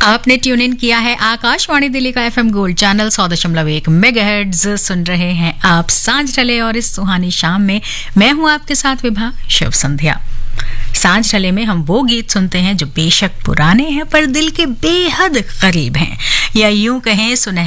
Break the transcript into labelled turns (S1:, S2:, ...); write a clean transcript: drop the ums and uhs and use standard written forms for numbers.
S1: आपने tune in किया है आकाशवाणी दिल्ली का एफएम गोल्ड चैनल 100.1 मेगाहर्ट्ज। सुन रहे हैं आप सांझ ढले और इस सुहानी शाम में मैं हूं आपके साथ विभा। शुभ संध्या। सांझ ढले में हम वो गीत सुनते हैं जो बेशक पुराने हैं पर दिल के बेहद करीब हैं, या यूं कहें सुनहरे